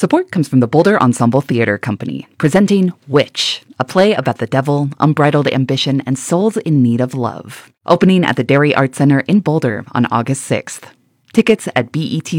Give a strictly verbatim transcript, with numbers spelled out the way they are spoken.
Support comes from the Boulder Ensemble Theater Company, presenting Witch, a play about the devil, unbridled ambition, and souls in need of love. Opening at the Dairy Arts Center in Boulder on August sixth. Tickets at bet